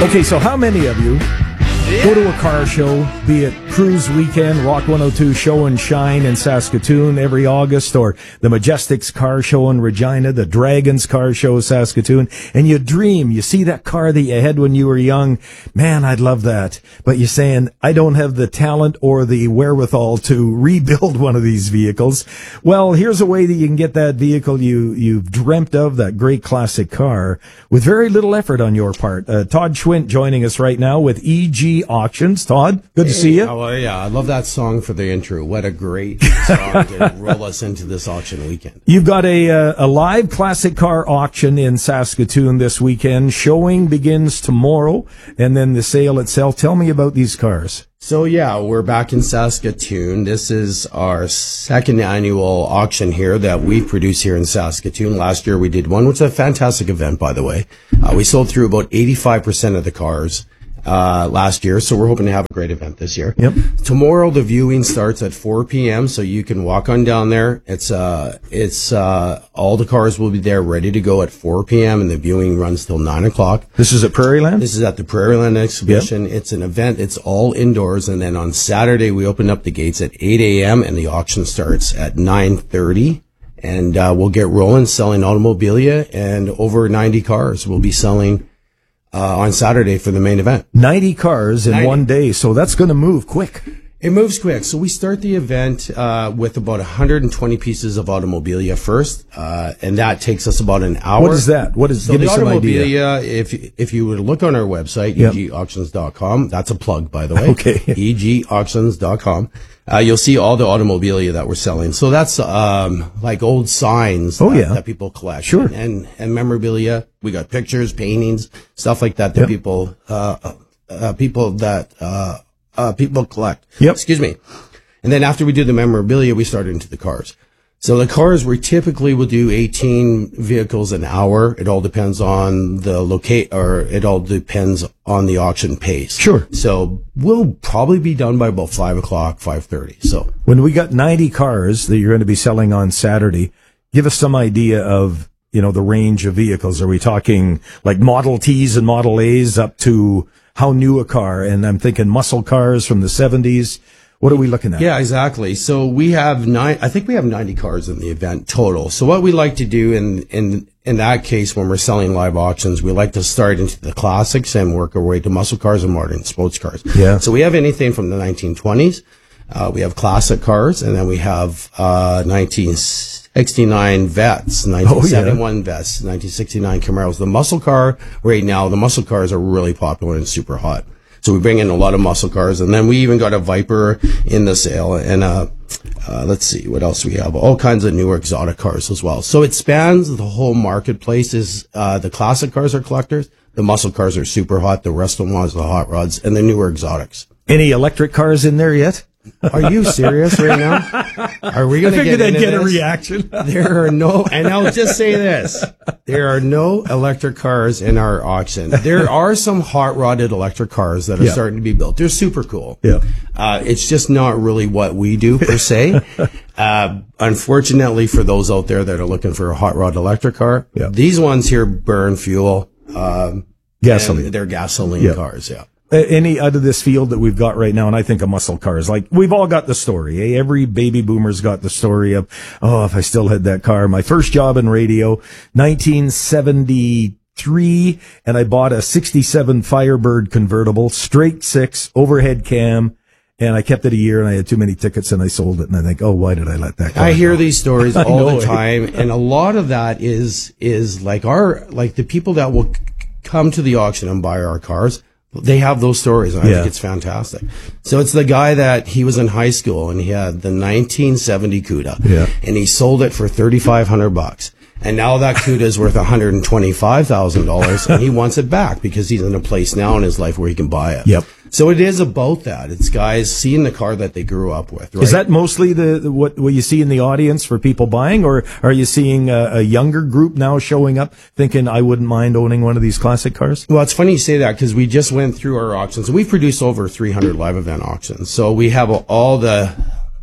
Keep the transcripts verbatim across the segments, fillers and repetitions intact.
Okay, so how many of you go to a car show, be it Cruise Weekend, Rock one oh two Show and Shine in Saskatoon every August, or the Majestics Car Show in Regina, the Dragons Car Show in Saskatoon, and you dream, you see that car that you had when you were young, man, I'd love that. But you're saying, I don't have the talent or the wherewithal to rebuild one of these vehicles. Well, here's a way that you can get that vehicle you, you've dreamt of, that great classic car, with very little effort on your part. Uh, Todd Schwint joining us right now with E G Auctions. Todd, good to see you. Oh, well, yeah, I love that song for the intro. What a great song to roll us into this auction weekend. You've got a uh, a live classic car auction in Saskatoon this weekend. Showing begins tomorrow, and then the sale itself. Tell me about these cars. So, yeah, we're back in Saskatoon. This is our second annual auction here that we produce here in Saskatoon. Last year we did one, which was a fantastic event, by the way. Uh, we sold through about eighty-five percent of the cars uh last year, so we're hoping to have a great event this year. Yep. Tomorrow the viewing starts at four p.m. so you can walk on down there. It's uh it's uh all the cars will be there ready to go at four p.m. and the viewing runs till nine o'clock. This is at Prairieland? This is at the Prairieland Exhibition. Yep. It's an event. It's all indoors, and then on Saturday we open up the gates at eight a.m. and the auction starts at nine thirty. And uh we'll get rolling selling automobilia, and over ninety cars we'll be selling Uh, on Saturday for the main event. ninety cars in ninety. one day, so that's going to move quick. It moves quick. So we start the event uh, with about one hundred twenty pieces of automobilia first, uh, and that takes us about an hour. What is that? What is, so give the me some idea. automobilia, if, if you were to look on our website, Yep. e g auctions dot com, that's a plug, by the way. Okay. e g auctions dot com. Uh, you'll see all the automobilia that we're selling. So that's, um, like old signs oh, that, yeah. that people collect. Sure. And, and memorabilia. We got pictures, paintings, stuff like that that Yep. people, uh, uh, people that, uh, uh, people collect. Yep. Excuse me. And then after we do the memorabilia, we start into the cars. So the cars, we typically will do eighteen vehicles an hour. It all depends on the locate, or it all depends on the auction pace. Sure. So we'll probably be done by about five o'clock, five thirty. So When we got ninety cars that you're going to be selling on Saturday, give us some idea of, you know, the range of vehicles. Are we talking like Model Ts and Model As up to how new a car? And I'm thinking muscle cars from the seventies. What are we looking at? yeah, exactly. So we have nine, I think we have ninety cars in the event total. So what we like to do in, in, in that case, when we're selling live auctions, we like to start into the classics and work our way to muscle cars and modern sports cars. Yeah. So we have anything from the nineteen twenties. Uh, we have classic cars, and then we have, uh, nineteen sixty-nine Vets, nineteen seventy-one oh, yeah. Vets, nineteen sixty-nine Camaros. The muscle car right now, the muscle cars are really popular and super hot. So we bring in a lot of muscle cars, and then we even got a Viper in the sale, and uh, uh let's see what else we have. All kinds of newer exotic cars as well. So it spans the whole marketplace. Is uh the classic cars are collectors, the muscle cars are super hot, the rest of them are the hot rods, and the newer exotics. Any electric cars in there yet? Are you serious right now? Are we going to get into get this? a reaction. There are no, and I'll just say this. There are no electric cars in our auction. There are some hot rodded electric cars that are Yeah. starting to be built. They're super cool. Yeah. Uh, it's just not really what we do per se. uh, unfortunately for those out there that are looking for a hot rod electric car, Yeah. these ones here burn fuel, um, Gasoline. and they're gasoline Yeah. cars. Yeah. Any out of this field that we've got right now, and I think of muscle cars, like we've all got the story. Eh? Every baby boomer's got the story of, oh, if I still had that car. My first job in radio, nineteen seventy-three, and I bought a sixty-seven Firebird convertible, straight six, overhead cam, and I kept it a year, and I had too many tickets, and I sold it. And I think, oh, why did I let that car I hear go? these stories I all know, the eh? time, and a lot of that is is like our like the people that will c- come to the auction and buy our cars. They have those stories, and I Yeah. think it's fantastic. So it's the guy that he was in high school and he had the nineteen seventy Cuda, Yeah. and he sold it for thirty-five hundred bucks. And now that Cuda is worth one hundred twenty-five thousand dollars, and he wants it back because he's in a place now in his life where he can buy it. Yep. So it is about that. It's guys seeing the car that they grew up with. Right? Is that mostly the, the what what you see in the audience for people buying, or are you seeing a, a younger group now showing up thinking I wouldn't mind owning one of these classic cars? Well, it's funny you say that because we just went through our auctions. We've produced over three hundred live event auctions. So we have all the,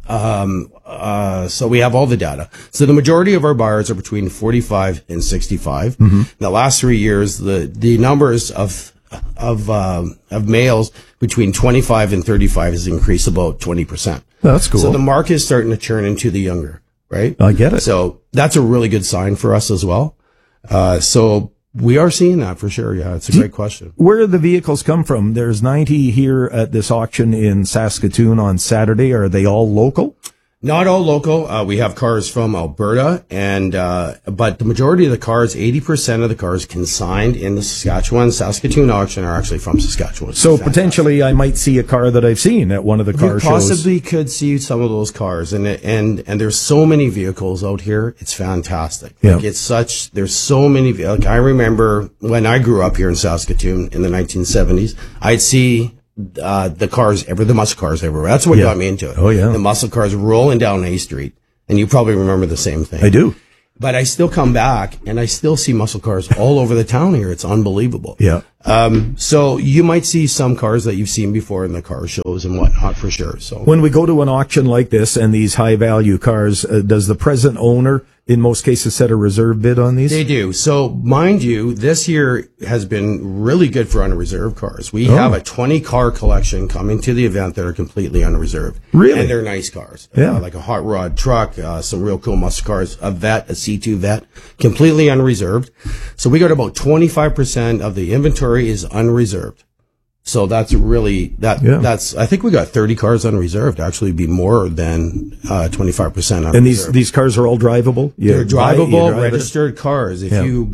um, uh, so we have all the data. So the majority of our buyers are between forty-five and sixty-five. Mm-hmm. The last three years, the, the numbers of, of um, of males between twenty-five and thirty-five has increased about twenty percent. That's cool. So the market is starting to turn into the younger, right? I get it. So that's a really good sign for us as well. Uh, so we are seeing that for sure. Yeah, it's a great question. Where do the vehicles come from? There's ninety here at this auction in Saskatoon on Saturday. Are they all local? Not all local. Uh, we have cars from Alberta, and uh, but the majority of the cars, eighty percent of the cars consigned in the Saskatchewan, Saskatoon auction are actually from Saskatchewan. So potentially I might see a car that I've seen at one of the car you shows. Possibly could see some of those cars, and and and there's so many vehicles out here. It's fantastic. Yeah. Like it's such. There's so many. Like I remember when I grew up here in Saskatoon in the nineteen seventies, I'd see. Uh, the cars ever, the muscle cars everywhere. That's what Yeah. got me into it. Oh, yeah. The muscle cars rolling down A Street. And you probably remember the same thing. I do. But I still come back and I still see muscle cars all over the town here. It's unbelievable. Yeah. Um, so you might see some cars that you've seen before in the car shows and whatnot for sure. So when we go to an auction like this and these high value cars, uh, does the present owner in most cases set a reserve bid on these? They do. So mind you, this year has been really good for unreserved cars. We Oh. have a twenty car collection coming to the event that are completely unreserved. Really? And they're nice cars. Yeah. Uh, like a hot rod truck, uh, some real cool muscle cars, a vet, a C two vet, completely unreserved. So we got about twenty-five percent of the inventory is unreserved. So that's really, that, Yeah. that's, I think we got thirty cars unreserved, actually be more than, uh, twenty-five percent unreserved. And these, these cars are all drivable? You They're buy it, you drivable, drive it? registered cars. If Yeah. you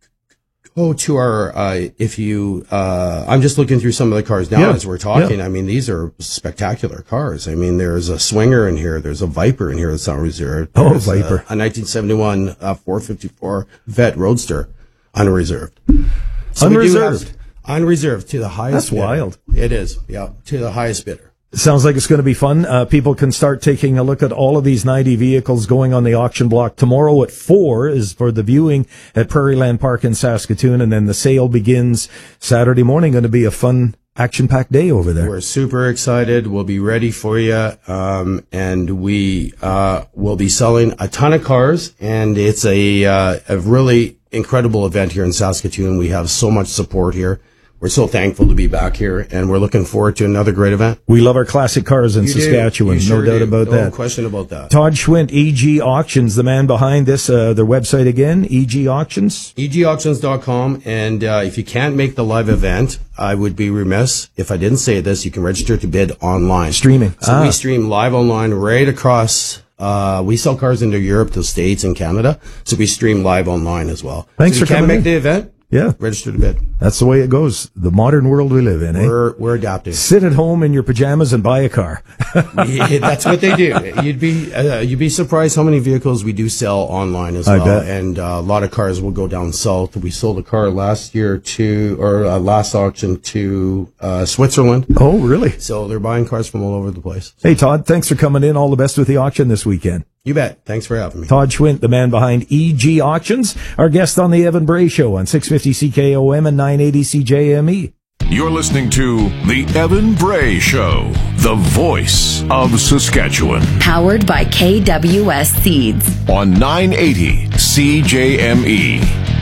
go to our, uh, if you, uh, I'm just looking through some of the cars now Yeah. as we're talking. Yeah. I mean, these are spectacular cars. I mean, there's a Swinger in here. There's a Viper in here that's unreserved. Oh, There's Viper. A, a nineteen seventy-one uh, four fifty-four Vet Roadster, unreserved. So we do Unreserved? have- Unreserved to the highest That's bidder. wild. It is, yeah, to the highest bidder. Sounds like it's going to be fun. Uh, people can start taking a look at all of these ninety vehicles going on the auction block. Tomorrow at four is for the viewing at Prairie Land Park in Saskatoon, and then the sale begins Saturday morning. Going to be a fun, action-packed day over there. We're super excited. We'll be ready for you. Um, and we, uh, will be selling a ton of cars, and it's a, uh, a really incredible event here in Saskatoon. We have so much support here. We're so thankful to be back here, and we're looking forward to another great event. We love our classic cars in You do. Saskatchewan. You sure no doubt do. about no that. No question about that. Todd Schwint, E G Auctions, the man behind this, uh, their website again, E G Auctions. E G auctions dot com, and uh, if you can't make the live event, I would be remiss if I didn't say this. You can register to bid online. Streaming. So Ah. we stream live online right across. Uh, we sell cars into Europe, the States, and Canada. So we stream live online as well. Thanks so if for you can't coming make in. the event, Yeah, register to bid. that's the way it goes. The modern world we live in, eh? We're we're adapting. Sit at home in your pajamas and buy a car. Yeah, that's what they do. You'd be uh, you'd be surprised how many vehicles we do sell online as I well. bet. And uh, a lot of cars will go down south. We sold a car last year to or uh, last auction to uh, Switzerland. Oh, really? So they're buying cars from all over the place. Hey, Todd, thanks for coming in. All the best with the auction this weekend. You bet. Thanks for having me. Todd Schwint, the man behind E G Auctions, our guest on the Evan Bray Show on six fifty C K O M and nine eighty C J M E. You're listening to The Evan Bray Show, the voice of Saskatchewan, Powered by K W S Seeds. on nine eighty C J M E.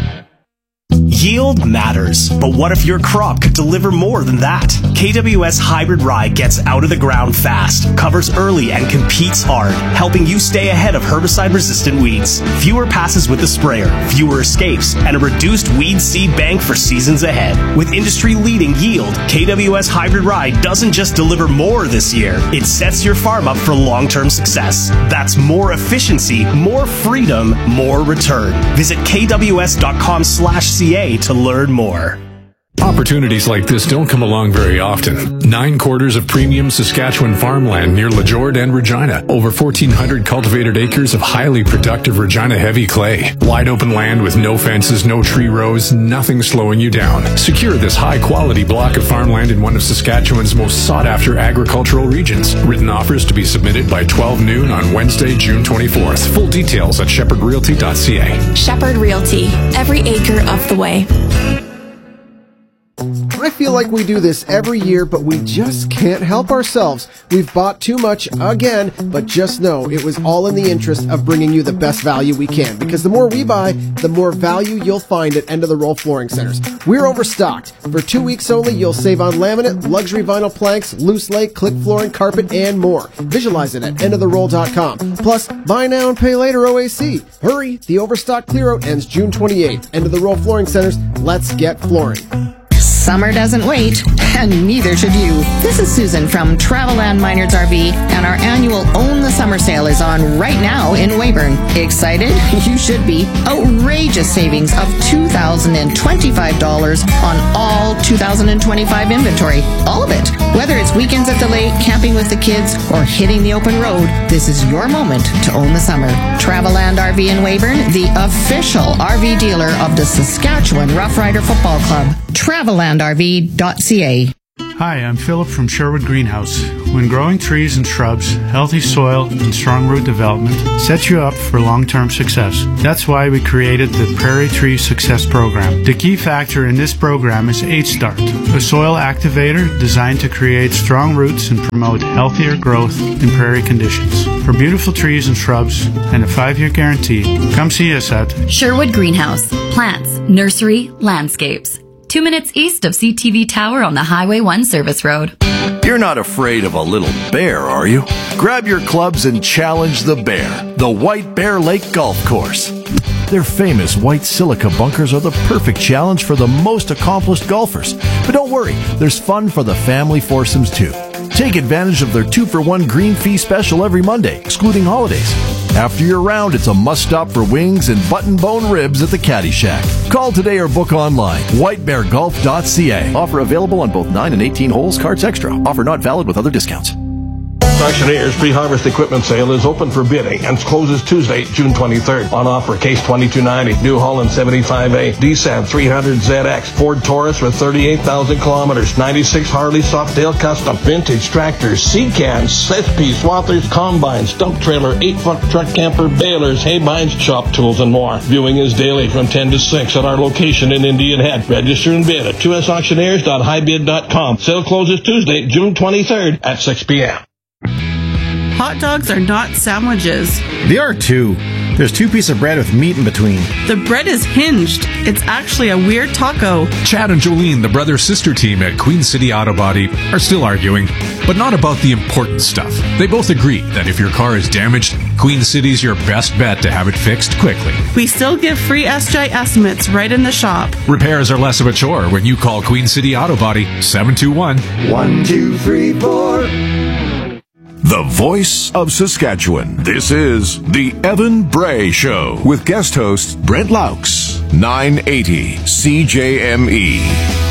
Yield matters, but what if your crop could deliver more than that? K W S Hybrid Rye gets out of the ground fast, covers early, and competes hard, helping you stay ahead of herbicide-resistant weeds. Fewer passes with the sprayer, fewer escapes, and a reduced weed seed bank for seasons ahead. With industry-leading yield, K W S Hybrid Rye doesn't just deliver more this year, it sets your farm up for long-term success. That's more efficiency, more freedom, more return. Visit K W S dot com slash C A to learn more. Opportunities like this don't come along very often. Nine quarters of premium Saskatchewan farmland near Lajord and Regina. Over fourteen hundred cultivated acres of highly productive Regina heavy clay. Wide open land with no fences, no tree rows, nothing slowing you down. Secure this high quality block of farmland in one of Saskatchewan's most sought after agricultural regions. Written offers to be submitted by twelve noon on Wednesday, June twenty-fourth. Full details at shepherd realty dot c a. Shepherd Realty, every acre of the way. I feel like we do this every year, but we just can't help ourselves. We've bought too much again, but just know it was all in the interest of bringing you the best value we can, because the more we buy, the more value you'll find at End of the Roll Flooring Centers. We're overstocked. For two weeks only, you'll save on laminate, luxury vinyl planks, loose lay, click flooring, carpet, and more. Visualize it at end of the roll dot com. Plus, buy now and pay later O A C. Hurry, the overstock clear-out ends June twenty-eighth. End of the Roll Flooring Centers. Let's get flooring. Summer doesn't wait, and neither should you. This is Susan from Traveland Minards R V, and our annual Own the Summer sale is on right now in Weyburn. Excited? You should be. Outrageous savings of two thousand twenty-five dollars on all two thousand twenty-five inventory. All of it. Whether it's weekends at the lake, camping with the kids, or hitting the open road, this is your moment to own the summer. Traveland R V in Weyburn, the official R V dealer of the Saskatchewan Roughrider Football Club. Traveland R V dot C A. Hi, I'm Philip from Sherwood Greenhouse. When growing trees and shrubs, healthy soil, and strong root development sets you up for long-term success. That's why we created the Prairie Tree Success Program. The key factor in this program is H-Start, a soil activator designed to create strong roots and promote healthier growth in prairie conditions. For beautiful trees and shrubs and a five-year guarantee, come see us at Sherwood Greenhouse. Plants, nursery, landscapes. Two minutes east of C T V Tower on the Highway one Service Road. You're not afraid of a little bear, are you? Grab your clubs and challenge the bear, the White Bear Lake Golf Course. Their famous white silica bunkers are the perfect challenge for the most accomplished golfers. But don't worry, there's fun for the family foursomes too. Take advantage of their two for one green fee special every Monday, excluding holidays. After your round, it's a must-stop for wings and button-bone ribs at the Caddy Shack. Call today or book online. white bear golf dot c a. Offer available on both nine and eighteen holes, cards extra. Offer not valid with other discounts. Auctioneer's pre-harvest equipment sale is open for bidding and closes Tuesday, June twenty-third. On offer, Case twenty-two ninety, New Holland seventy-five A, D S A D three hundred Z X, Ford Taurus with thirty-eight thousand kilometers, ninety-six Harley Softail Custom, vintage tractors, seed cans, S P, swathers, combines, dump trailer, eight-foot truck camper, balers, hay binds, shop tools, and more. Viewing is daily from ten to six at our location in Indian Head. Register and bid at two s auctioneers dot high bid dot com. Sale closes Tuesday, June twenty-third at six p.m. Hot dogs are not sandwiches. They are too. There's two pieces of bread with meat in between. The bread is hinged. It's actually a weird taco. Chad and Jolene, the brother-sister team at Queen City Auto Body, are still arguing, but not about the important stuff. They both agree that if your car is damaged, Queen City's your best bet to have it fixed quickly. We still give free S J estimates right in the shop. Repairs are less of a chore when you call Queen City Auto Body seven two one, one two three four. The voice of Saskatchewan. This is the Evan Bray Show with guest host Brent Laux, nine eighty C J M E.